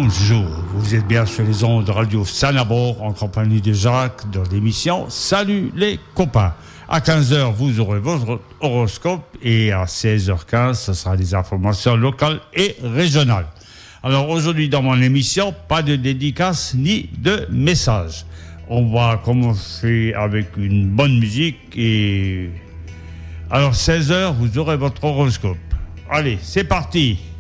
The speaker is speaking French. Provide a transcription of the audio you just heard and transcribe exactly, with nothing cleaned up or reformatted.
bonjour. Vous êtes bien sur les ondes de Radio Sanabor en compagnie de Jacques dans l'émission Salut les copains. À quinze heures, vous aurez votre horoscope et à seize heures quinze, ce sera des informations locales et régionales. Alors aujourd'hui dans mon émission, pas de dédicace ni de message. On va commencer avec une bonne musique et alors seize heures, vous aurez votre horoscope. Allez, c'est parti.